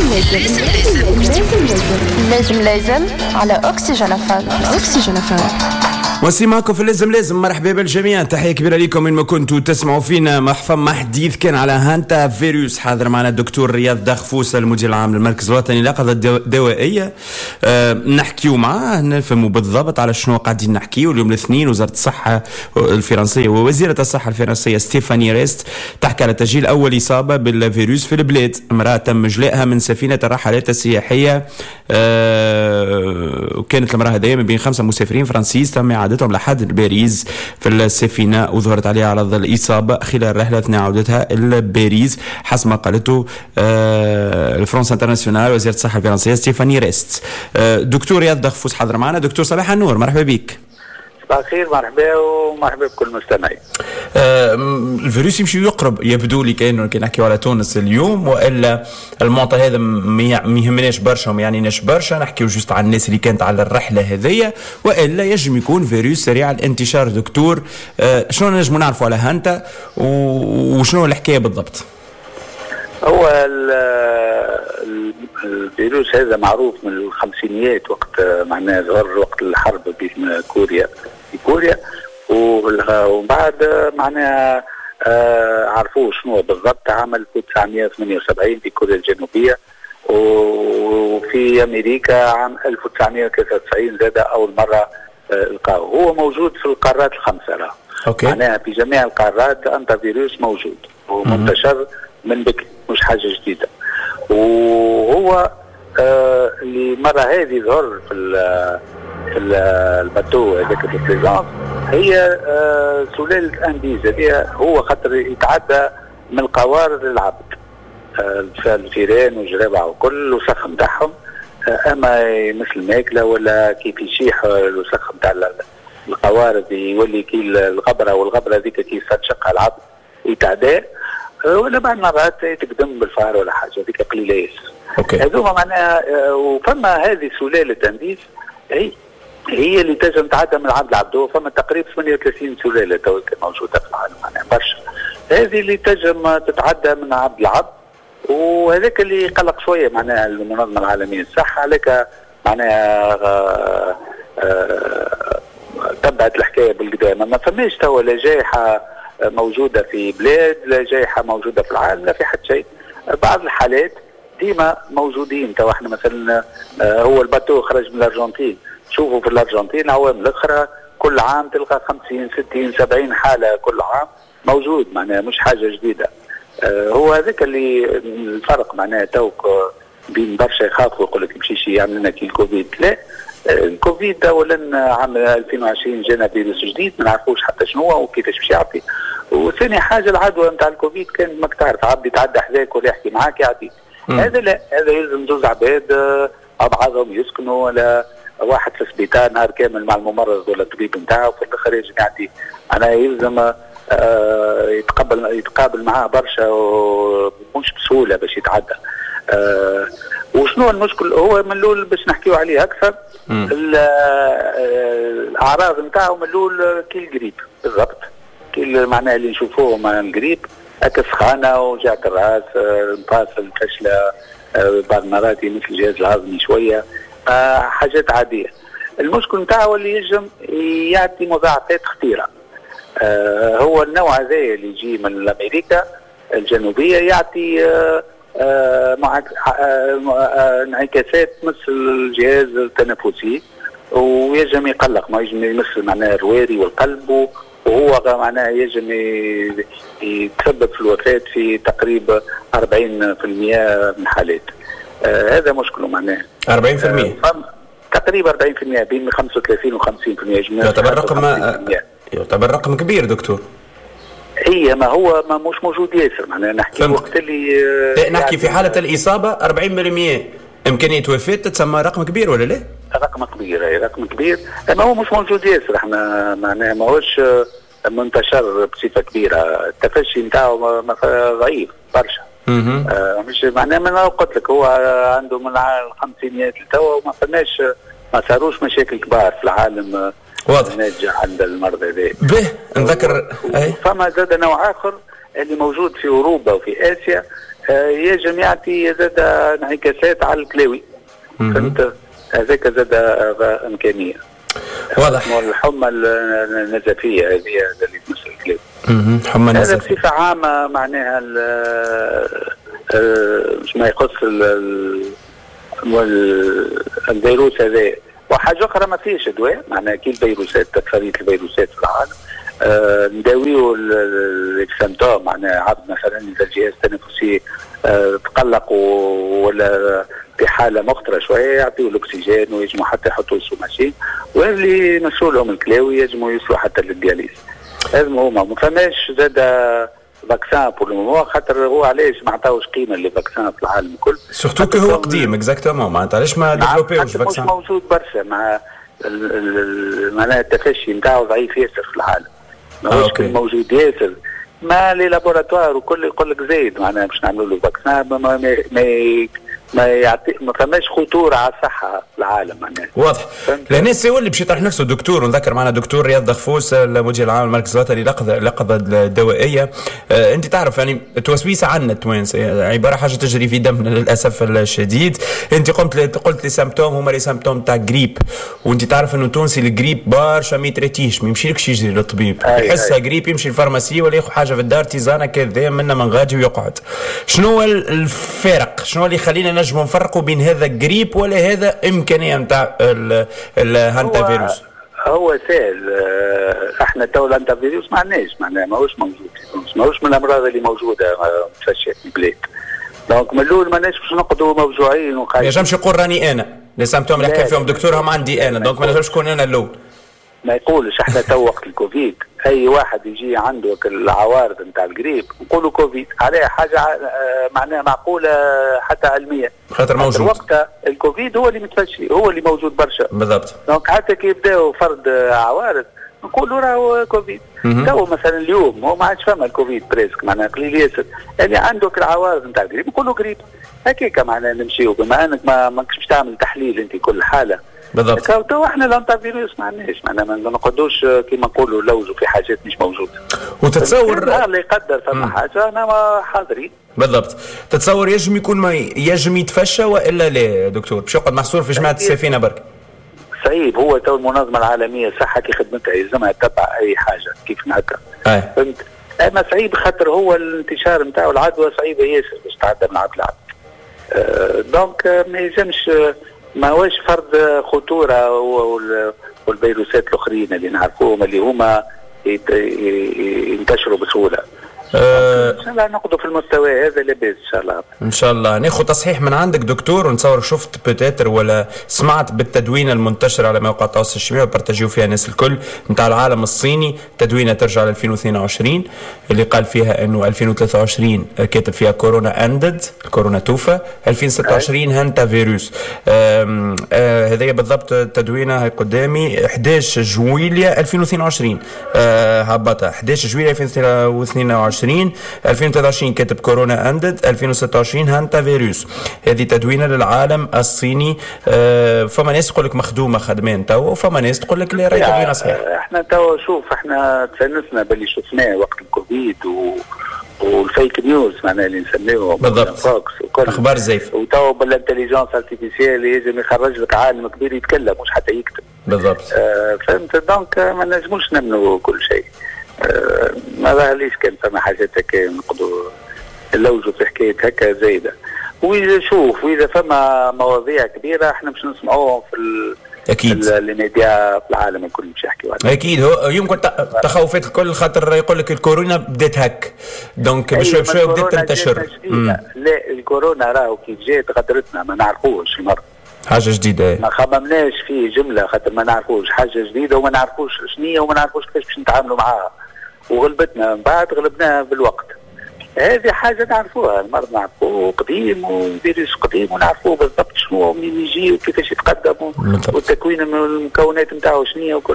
لازم على أكسجين FM. وسيماكم في لازم مرحبا بالجميع، تحية كبيرة لكم من ما كنتوا تسمعوا فينا. محفظ حديث كان على هانتا فيروس. حاضر معنا الدكتور رياض دغفوس المدير العام للمركز الوطني لليقظة الدوائية. نحكيو معاه نفهموا بالضبط على شنو قاعدين نحكيو. اليوم الاثنين وزارة الصحة الفرنسية ووزيرة الصحة الفرنسية ستيفاني ريست تحكي على تسجيل أول إصابة بالفيروس في البلاد. امرأة تم إجلائها من سفينة الرحلات السياحية، وكانت المرأة هذه من بين 5 مسافرين فرنسيين تم عادتهم لحد باريس في السفينة، وظهرت عليها أعراض الإصابة خلال رحلة أثناء عودتها إلى باريس حسب ما قالته الفرنسا انترناسيونال وزيرة الصحة الفرنسية ستيفاني ريست. دكتور رياض دغفوس حاضر معنا. دكتور صباح النور، مرحبا بك. صباح الخير، مرحبا ومرحبا بكل المستمعين. الفيروس يمشي يقرب، يبدو لي كأنه نحكي على تونس اليوم، وإلا المعطى هذا ما يهمناش برشا وما يعنيناش برشا. نحكيو جست على الناس اللي كانت على الرحلة هذية، وإلا يجب يكون فيروس سريع الانتشار. دكتور شنو نجم نعرفوا على هانتا وشنو الحكاية بالضبط؟ هو الفيروس هذا معروف من الخمسينيات، وقت معناه ظهر وقت الحرب بين كوريا وبعد معناها عرفوه شنو بالضبط عام 1978 في كوريا الجنوبية، وفي أمريكا عام 1993 زاد أول مرة لقاه. هو موجود في القارات الخمسة، معناها في جميع القارات أنت فيروس موجود ومنتشر من بكري، مش حاجة جديدة. وهو اللي مرة هذه ظهر في الباتو هذاك البريزانس هي سلالة أنديز. هو خاطر يتعدى من القوارض للعبد، الفيران والجرابع وكل الوسخ نتاعهم، اما مثل الماكله ولا كيف يشيح الوسخ نتاع القوارض يولي كي الغبره، والغبره هذيك كي تشقها العبد يتعدى، ولا بعد مرات تقدم بالفار ولا حاجه هذيك قليله ياسر. هذوما معناها وفما هذه سلاله أنديز هي اللي تنجم تعدى من العبد لعبده. فما تقريبا 38 سلاله تو موجوده في العالم، معناها برشا. هذه اللي تنجم تتعدى من عبد لعبد، وهذاك اللي قلق شويه معناها المنظمه العالميه للصحه. عليك معناها تبعت الحكايه بالقدام، ما فماش توا لا جائحه موجوده في بلاد، لا جائحه موجوده في العالم، لا في حد شيء. بعض الحالات ديما موجودين. توا احنا مثلا هو الباتو خرج من الارجنتين، شوفوا في الارجنتين العوام الاخرى كل عام تلقى 50 60 70 حاله كل عام موجود، معناها مش حاجه جديده. هو هذاك اللي الفرق معناها توك بين برشا يخافوا يقول لك يمشيش يعمل لنا كي الكوفيد. لا، الكوفيد اولا عام 2020 جانا فيروس جديد ما نعرفوش حتى شنو هو وكيفاش باش يعطي. وثاني حاجه العدوى نتاع الكوفيد كان ماك تعرف عبد يتعدى حذاك ولا يحكي معاك يعطيك. هذا لا، هذا يلزم زوز عباد مع بعضهم يسكنوا، ولا واحد في السبيطار نهار كامل مع الممرض ولا الطبيب نتاعو في الاخر يجي يعطي. انا يلزم يتقابل معاه برشا ومش بسهوله باش يتعدى. وشنو المشكل؟ هو من الاول باش نحكيو عليه اكثر. الاعراض نتاعو من الاول كي القريب بالضبط، كي معناها اللي نشوفوه مع القريب، هكا سخانه وجعة الراس، مفاصل فشله، بعض المرات مثل الجهاز الهضمي شويه، حاجات عاديه. المشكل نتاعو اللي يجم يعطي مضاعفات خطيره. هو النوع هذا اللي يجي من امريكا الجنوبيه يعطي انعكاسات مثل الجهاز التنفسي، ويجم يقلق، ما يجم يمثل معناها الرواري والقلب، وهو معناها يجم يتسبب في الوفاه في تقريبا 40% من الحالات. هذا مشكله معناها 40%، تقريبا 40%، بين 35 و 50%. يعتبر رقم كبير دكتور. هي ما هو ما مش موجود ياسر، معناها نحكي وقت اللي نحكي في حالة الإصابة 40% إمكانية وفاة، تتسمى رقم كبير ولا لا؟ رقم كبير، رقم كبير، ما هو مش موجود ياسر. احنا معناها ما هوش منتشر بصفة كبيرة، التفشي نتاعو ضعيف برشا. مش معناها من قلت لك هو عنده من الخمسينيات لتوا وما فماش، ما صاروش مشاكل كبار في العالم واضح ناجح عند المرضى هذا. به نذكر فما زاد نوع اخر اللي موجود في اوروبا وفي اسيا، يجب يعطي زاد انعكاسات على الكلاوي. فهمت؟ هذاك زاد امكانيه. واضح. الحمى النزفيه هذه اللي تمس الكلاوي. حمى هذا بصفه عامه معناها مش ما يخص الفيروس هذا. وحاجه اخرى ما فيش دواء، معناها كي الفيروسات تفريط الفيروسات في العالم نداويو السيمتوم. معناها عبد مثلا اذا الجهاز التنفسي تقلق ولا في حاله مخطره شويه يعطيو الاكسجين ويجموا حتى يحطوا السوماشين، واللي مسؤولهم الكلاوي يجموا يوصلوا حتى للدياليز. لازم هما ما فماش زاد فاكسان بور المومون، خاطر هو علاش ما عطاوش قيمه للفاكسان في العالم الكل، سورتو كو هو قديم اكزاكتومون. معناتها علاش ما ديفلوبيوش فاكسان؟ مش موجود برشا، مع معناها التفشي نتاعو ضعيف ياسر في العالم، ماهوش موجود ياسر. ما لي لابوراتوار وكل يقول لك زايد معناها باش نعملوا له فاكسان ما يعطي ما فماش خطوره على الصحه في العالم معناها. واضح. الناس هو اللي باش يطرح نفسه دكتور، ونذكر معنا دكتور رياض دغفوس المدير العام للمركز الوطني للقضاء الدوائيه. انت تعرف يعني التوسويس عندنا التوانسه عباره حاجه تجري في دمنا للاسف الشديد. انت قلت لي سيمبتوم هما لي سيمبتوم تاع جريب، وانت تعرف انه تونسي الجريب برشا ما يتريتيش، ما يمشيلكش يجري للطبيب، يحسها جريب يمشي الفارماسي ولا ياخذ حاجه في الدار تيزانه كذا منا من غادي ويقعد. شنو هو الفارق؟ شنو اللي يخلينا نجموا نفرقوا بين هذا الجريب ولا هذا امكانيه نتاع الهانتا فيروس؟ هو سهل. احنا تو الهانتا فيروس ما عندناش، معناها ماهوش موجود، ماهوش من الامراض اللي موجوده متفشيه في البلاد. دونك من الاول ماناش باش نقعدوا موجوعين وخايفين. ما ينجمش يقول راني انا لي سيمبتوم اللي حكى فيهم دكتور هم عندي انا، دونك ما نجمش نكون انا الاول. ما يقولش احنا تو وقت الكوفيد اي واحد يجي عنده العوارض نتاع الجريب نقولوا كوفيد، عليها حاجه معناها معقوله حتى علميا، خاطر موجود وقتها الكوفيد هو اللي متفشي، هو اللي موجود برشا بالضبط. دونك حتى كي يبداو فرض عوارض نقولوا راهو كوفيد. تو مثلا اليوم هو ما عادش فما الكوفيد بريسك، معناها قليل ياسر اللي عندك العوارض نتاع الجريب نقولوا جريب هكاك. معناها نمشيو بما انك ماكش باش تعمل تحليل انت كل حاله بالضبط. تو احنا الهانتا فيروس ما عندناش، معناها ما نقعدوش كيما نقولوا نلوجوا في حاجات مش موجوده. وتتصور الله يقدر فما حاجه انا حاضرين بالضبط. تتصور يجم يكون ما يجم يتفشى والا لا دكتور باش يقعد محصور في جماعه السفينه برك؟ صعيب. هو تو المنظمه العالميه الصحه كي خدمتها يلزمها تتبع اي حاجه كيف هكا. فهمت؟ اما صعيب خاطر هو الانتشار نتاعو العدوى صعيبه ياسر باش تعدى من عبد العبد. دونك ما يلزمش ما هوش فرض خطوره والفيروسات الاخرين اللي نعرفوهم اللي هما ينتشروا بسهوله. ان شاء الله نقضوا في المستوى هذا لاباس ان شاء الله. ان شاء الله ناخذ تصحيح من عندك دكتور، ونتصور شفت بوتيتر ولا سمعت بالتدوينه المنتشره على موقع التواصل الاجتماعي وبارتاجيو فيها الناس الكل نتاع العالم الصيني، تدوينه ترجع ل 2022 اللي قال فيها انه 2023 كاتب فيها كورونا اندد، كورونا توفى، 2026 هانتا فيروس. هذه بالضبط التدوينه هاي قدامي 11 جويليا 2022 هبطها 11 جويليا 2022 2023 كاتب كورونا اندد، 2026 هانتا فيروس. هذه تدوينه للعالم الصيني. فما ناس تقول لك مخدومه خدمان تو، وفما ناس تقول لك لا راهي تدوينه صحيحه. احنا تو شوف احنا تفنسنا باللي شفناه وقت الكوفيد والفيك نيوز معناها اللي نسميوهم بالضبط اخبار زيف، وتو بالانتليجنس ارتيفيسيال يجب يخرج لك عالم كبير يتكلم مش حتى يكتب بالضبط. فهمت؟ دونك ما نجموش نمنوا كل شيء. ما ظهرليش كان فما حاجات هكا نقدروا نلوجوا في حكايه هكا زايده. واذا شوف واذا فما مواضيع كبيره احنا باش نسمعوهم في اكيد الميديا في العالم الكل باش يحكيوا عليها. اكيد. هو يمكن تخوفات الكل خاطر يقول لك الكورونا بدات هك دونك بشوي بشوي بدات تنتشر. لا الكورونا راهو كي جات غدرتنا ما نعرفوش المره حاجه جديده، ما خممناش فيه جمله خاطر ما نعرفوش حاجه جديده وما نعرفوش شنية وما نعرفوش كيفاش باش نتعاملوا معاها، وغلبتنا من بعد غلبناها بالوقت. هذه حاجه نعرفوها، المرض نعرفوه قديم وفيروس قديم ونعرفوه بالضبط شنو منين يجي وكيفاش يتقدم والتكوين المكونات نتاعو شنية وكل.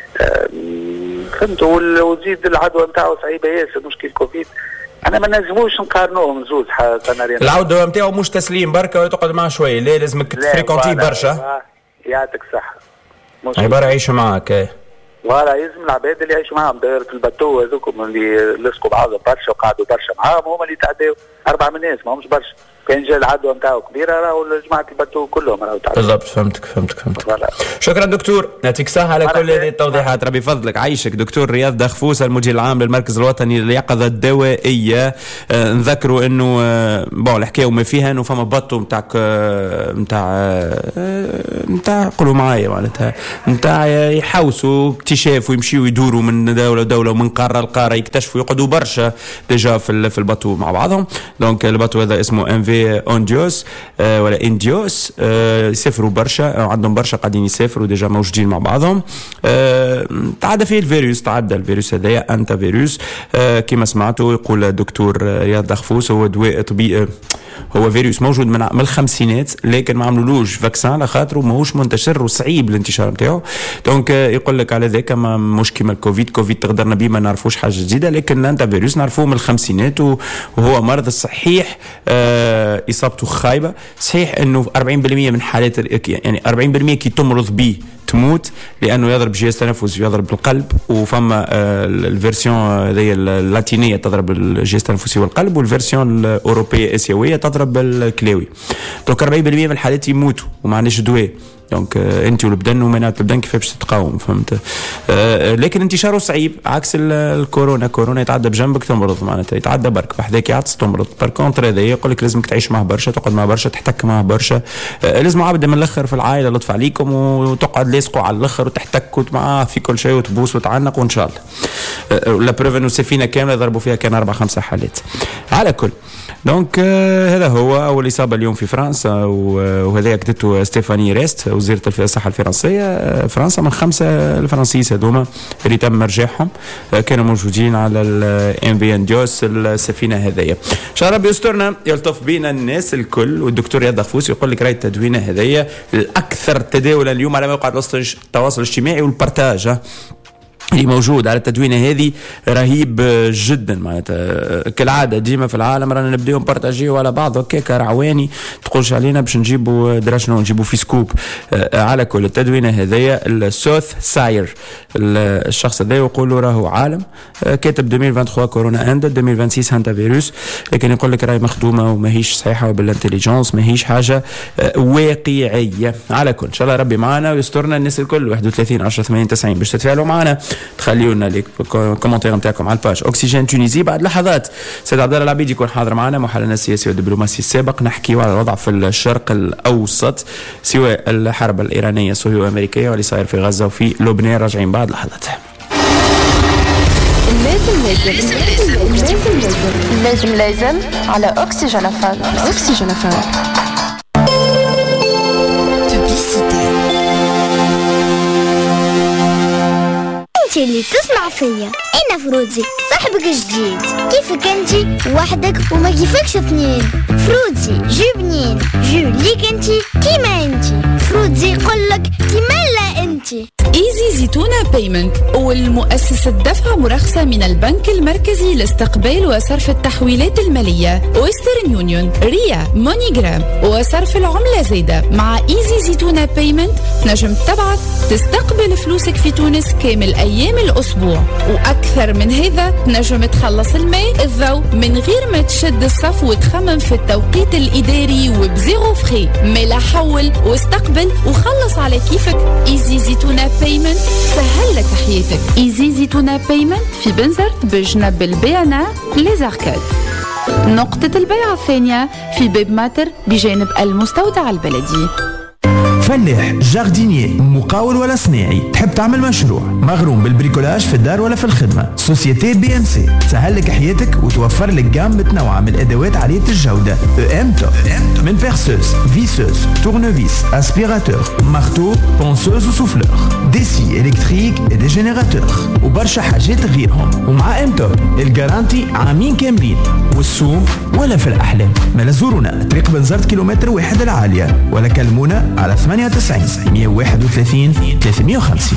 فهمتوا؟ وزيد العدوى نتاعو صعيبه ياسر مشكل كوفيد. انا ما نجموش نقارنوهم زوز سيناريو. العوده نتاعو مش تسليم بركه وتقعد معاه شويه، لا لازمك تفريكونتي برشا. يعطيك الصحه. عباره يعيشوا معاك. ولا يلزم العباد اللي يعيشوا معاهم دايرة الباتو هذوكم اللي لصقوا بعضهم برشا وقعدوا برشا معاهم هما اللي تعداو. 4 من الناس، ما همش برشا. كان جا العدوى نتاعو كبيره راهو جماعه البتو كلهم راهو تعرف. بالضبط. فهمتك. شكرا دكتور، يعطيك الصحه على كل هذه التوضيحات. ربي فضلك عيشك. دكتور رياض دخفوس المدير العام للمركز الوطني لليقظه الدوائيه. نذكروا انه الحكايه وما فيها انه فما بطو نتاع قولوا معايا معناتها نتاع يحوسوا اكتشاف ويمشيوا يدوروا من دوله لدوله ومن قاره لقاره يكتشفوا يقعدوا برشا ديجا في البطو مع بعضهم. دونك البطو هذا اسمه ام في اونديوس ولا انديوس. يسافروا برشا، عندهم برشا قاعدين يسافروا ديجا موجودين مع بعضهم. تعدى فيه الفيروس هذايا انت فيروس كما سمعتوا يقول الدكتور رياض دخفوس. هو دواء طبيعي، هو فيروس موجود من الخمسينات لكن ما عملولوش فاكسان لخاطره ماهوش منتشر وصعيب الانتشار نتاعو. دونك يقول لك على ذاك مش كيما الكوفيد تقدرنا بيه ما نعرفوش حاجه جديده، لكن انت فيروس نعرفوه من الخمسينات وهو مرض صحيح اصابته خايبه. صحيح انه 40% من حالات يعني 40% كي تمرض به تموت لانه يضرب جهاز تنفسي ويضرب القلب، وفما الفيرسيون هذه اللاتينيه تضرب الجهاز التنفسي والقلب، والفيرسيون الاوروبيه اسيويه تضرب الكلاوي. دونك 40% من الحالات يموتوا وما عندناش دواء. دونك انت والبدن ومناعه البدن كيف باش تتقاوم، فهمت؟ لكن انتشاره صعيب عكس الكورونا يتعدى بجنبك تمرض، معناتها يتعدى برك بحذاك يعطس تمرض. باركونتر هذا يقول لك لازمك تعيش معه برشا، تقعد معه برشا، تحتك معه برشا. لازم عبده من الاخر في العائله لطف عليكم وتقعد لازقوا على الاخر وتحتك معاه في كل شيء وتبوس وتعنق وان شاء الله. لا بروف انه سفينه كامله ضربوا فيها كان 4-5 حالات على كل. دونك هذا هو اول اصابه اليوم في فرنسا، وهذا اكدته ستيفاني ريست وزيره الصحه الفرنسيه. فرنسا من 5 الفرنسيس هذوما اللي تم ارجاعهم كانوا موجودين على الام في انديوس السفينه هذيا. ان شاء الله ربي يسترنا يلطف بينا الناس الكل. والدكتور رياض دخفوس يقول لك راهي التدوينه هذيا الاكثر تداولا اليوم على موقع التواصل الاجتماعي والبارتاج اللي موجود على التدوينه هذه رهيب جدا. معناتها كالعاده ديما في العالم رانا نبداو نبارطاجيو على بعض هكاك رعواني تقولش علينا باش نجيبوا دراشنو نجيبوا في سكوب. على كل التدوينه هذيا السوث ساير الشخص هذا يقولوا راهو عالم كاتب 2023 كورونا اند 2026 هانتا فيروس، لكن يقول لك راهي مخدومه وماهيش صحيحه وبالانتليجنس ماهيش حاجه واقعيه. على كل ان شاء الله ربي معنا ويسترنا الناس الكل. 31 10 80 90 باش تتفاعلوا معنا، تخليوا لنا لي كومنتير نتاعكم على الباج اوكسجين تونيزي. بعد لحظات سيد عبد الله العبيد يكون حاضر معنا محللنا السياسي والدبلوماسي السابق، نحكيوا على الوضع في الشرق الاوسط سواء الحرب الايرانيه الصهيونيه الامريكيه واللي صاير في غزه وفي لبنان. راجعين بعد لحظات. لازم على اوكسجين افام. اوكسجين افام اللي تسمع فيا انا فروزي صاحبك جديد. كيفك انتي وحدك وما كيفكش اثنين؟ فروزي جو بنين جو ليك انتي كيما انتي. فروزي يقولك كيما لا انتي. ايزي زيتونة بيمنت والمؤسسة دفع مرخصة من البنك المركزي لاستقبال وصرف التحويلات المالية ويسترن يونيون ريا مونيجرام وصرف العملة زايدة. مع ايزي زيتونة بيمنت نجم تبعث تستقبل فلوسك في تونس كامل ايام الاسبوع، واكثر من هذا نجم تخلص الماء الضوء من غير ما تشد الصف وتخمم في التوقيت الاداري وبزيرو فخي. ملا حول واستقبل وخلص على كيفك. ايزي زيتونة بيمنت سهل لك حياتك. ايزي زيتونة بيمنت في بنزرت بجنب البيانا ليزاركاد. نقطة البيع الثانية في باب ماتر بجانب المستودع البلدي. فلاح جاردينيي مقاول ولا صناعي تحب تعمل مشروع مغروم بالبريكولاج في الدار ولا في الخدمة، سوسيتي بي ام سي تسهل لك حياتك وتوفر لك جام متنوعة من الادوات عالية الجودة. ام من بيرسوس فيسوس تورنفيس اسبيراتور مارتو بونسوز وسوفلور دي سي الكتريك دي جينيراتور وبرشا حاجات غيرهم. ومع ام الجارانتي عامين كاملين والسوم ولا في الاحلام. ما زورونا طريق بنزرت كيلومتر 1 العالية ولا كلمونا على 98 131 350.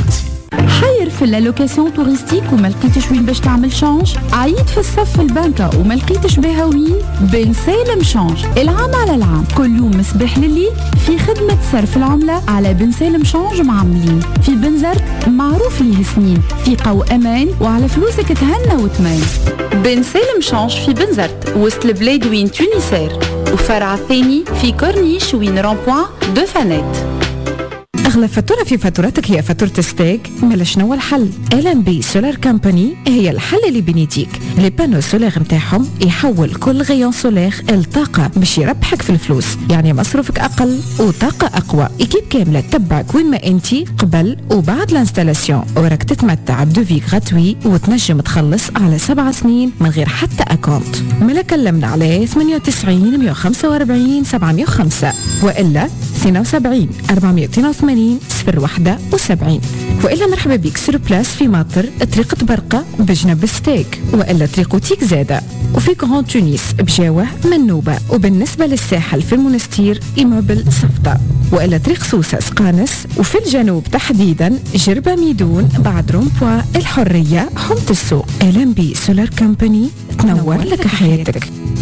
حير في اللوكاسيون توريستيك وما لقيتش وين باش تعمل شانج؟ عيد في الصف في البنكة وما لقيتش بها وين؟ بن سالم شانج العام على العام كل يوم مصباح لليل في خدمة صرف العملة على بن سالم شانج معاملين في بنزرت معروف ليه سنين ثقة وأمان وعلى فلوسك تهنى وتمان. بن سالم شانج في بنزرت وسط البلاد وين تونسير وفرع ثاني في كورنيش وين رامبوان دو فانات. أغلى فاتورة في فاتورتك هي فاتورة ستيك؟ مالا شنو الحل؟ LNB سولار كامباني هي الحل اللي بنيتيك. لي بانو سولار متاعهم يحول كل غيون سولار الطاقة باش يربحك في الفلوس، يعني مصروفك أقل وطاقة أقوى. إكيب كاملة تتبعك وين ما أنتي قبل وبعد الانستالاسيون، وراك تتمتع بدوفي غراتوي وتنجم تخلص على 7 سنين من غير حتى أكونت. مالا كلمنا على 98 145 705 وإلا 72 482 071 وإلا مرحبا بك سور بلاس في ماطر طريقة برقة بجنب ستيك وإلا طريق تيك زادة وفي كرون تونس بجاوة منوبة وبالنسبة للساحل في المنستير إيموبل صفطة وإلا طريق سوسة سقانس وفي الجنوب تحديدا جربة ميدون بعد رومبوا الحرية حمت السوق. LNB سولار كامباني تنور لك حياتك.